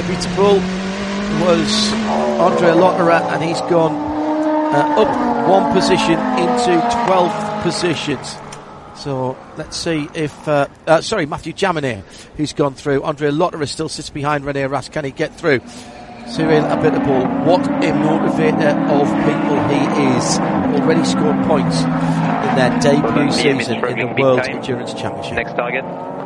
Beautiful was Andre Lotterer, and he's gone up one position into 12th positions. So let's see if Matthew Jaminet, who's gone through. Andre Lotterer still sits behind Rene Rast. Can he get through? Cyril Abiteboul, what a motivator of people he is. Already scored points in their debut season in the World Endurance Championship. Next target.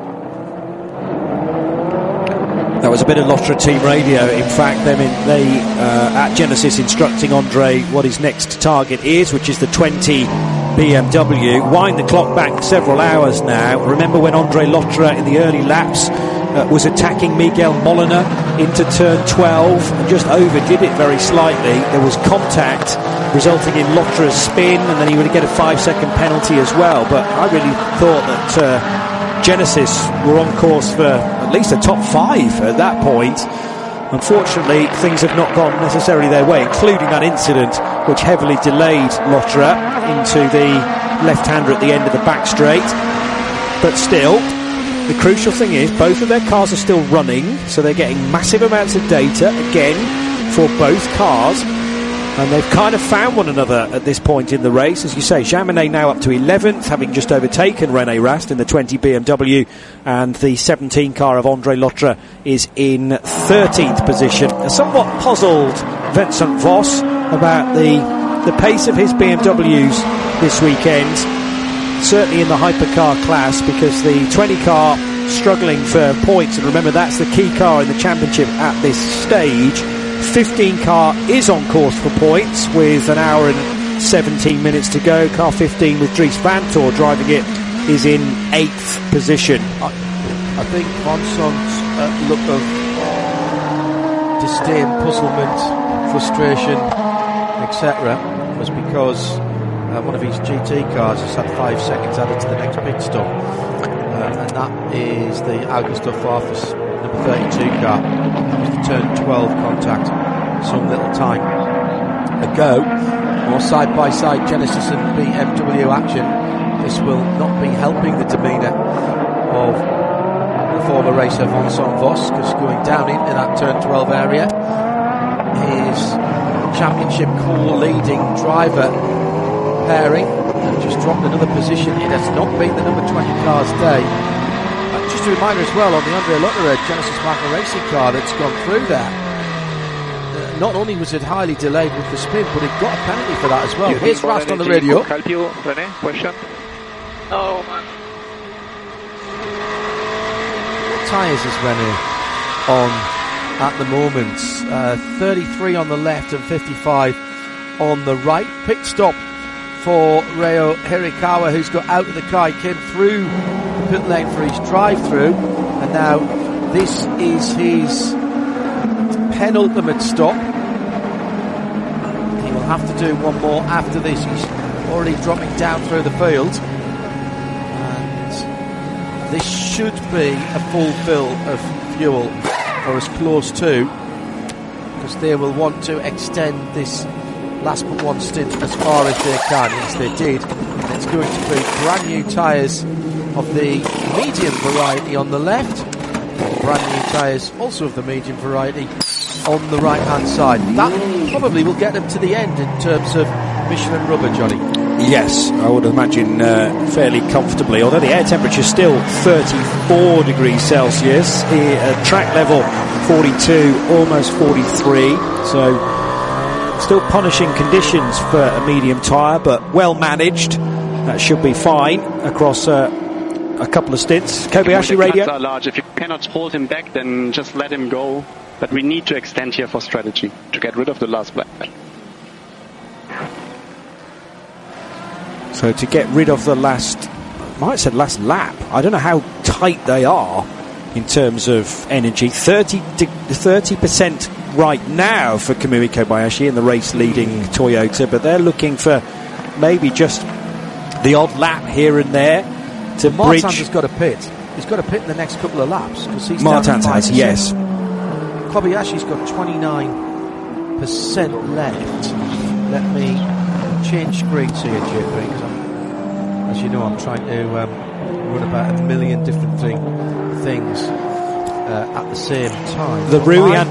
That was a bit of Lotterer team radio. In fact, they at Genesis instructing Andre what his next target is, which is the 20 BMW. Wind the clock back several hours now. Remember when Andre Lotterer in the early laps was attacking Miguel Molina into turn 12 and just overdid it very slightly. There was contact resulting in Lotterer's spin, and then he would get a 5-second penalty as well. But I really thought that Genesis were on course for at least a top 5 at that point. Unfortunately, things have not gone necessarily their way, including that incident which heavily delayed Lotterer into the left-hander at the end of the back straight. But still, the crucial thing is both of their cars are still running, so they're getting massive amounts of data again for both cars, and they've kind of found one another at this point in the race. As you say, Jaminet now up to 11th, having just overtaken Rene Rast in the 20 BMW, and the 17 car of Andre Lotterer is in 13th position. A somewhat puzzled Vincent Voss about the pace of his BMWs this weekend, certainly in the hypercar class, because the 20 car struggling for points, and remember that's the key car in the championship at this stage. 15 car is on course for points with an hour and 17 minutes to go. Car 15 with Dries Vanthoor driving it is in 8th position. I think Vincent's look of disdain, puzzlement, frustration, etc. was because one of his GT cars has had 5 seconds added to the next pit stop, and that is the Augusto Farfus number 32 car. That was the turn 12 contact some little time ago. More side-by-side Genesis and BMW action. This will not be helping the demeanour of the former racer Vincent Voss, because going down into that turn 12 area, his championship core leading driver pairing just dropped another position. It has not been the number 20 car's day. Just a reminder as well on the Andre Lotterer Genesis Michael Racing car that's gone through there. Not only was it highly delayed with the spin, but it got a penalty for that as well. Here's Rast on the radio. Help you, René? Question? Oh, man. What tyres is René on at the moment? 33 on the left and 55 on the right. Pit stop for Ryo Hirakawa, who's got out of the car. He came through the pit lane for his drive-through, and now this is his penultimate stop. He will have to do one more after this. He's already dropping down through the field, and this should be a full fill of fuel, or as close to, because they will want to extend this last but one stint as far as they can. Yes, they did. And it's going to be brand new tyres of the medium variety on the left, brand new tyres also of the medium variety on the right hand side. That probably will get them to the end in terms of Michelin rubber, Johnny. Yes, I would imagine fairly comfortably, although the air temperature is still 34 degrees Celsius here at track level, 42, almost 43, so still punishing conditions for a medium tyre, but well managed. That should be fine across a couple of stints. Kobayashi radio. Are large. If you cannot hold him back, then just let him go. But we need to extend here for strategy to get rid of the last black. So to get rid of the last, I might have said last lap. I don't know how tight they are in terms of energy. 30% right now for Kamui Kobayashi in the race leading Toyota, but they're looking for maybe just the odd lap here and there to bridge. Martin has got a pit. He's got a pit in the next couple of laps because he's Martin has, yes. Kobayashi's got 29% left. Let me change screens here, JP, because as you know, I'm trying to run about a million different things at the same time. The Rui